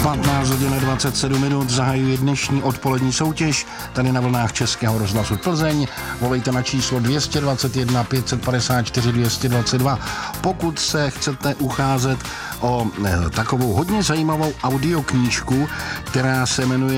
15 hodin 27 minut zahajuji dnešní odpolední soutěž tady na vlnách Českého rozhlasu Plzeň. Volejte na číslo 221 554 222, pokud se chcete ucházet o takovou hodně zajímavou audioknížku, která se jmenuje